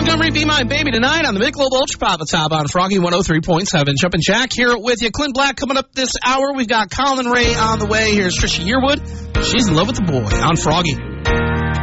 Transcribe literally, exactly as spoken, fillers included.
Montgomery, Be My Baby tonight on the Michelob Ultra Pop. The top on Froggy one oh three point seven. Jumpin' Jack here with you. Clint Black coming up this hour. We've got Colin Ray on the way. Here's Trisha Yearwood. She's in love with the boy on Froggy.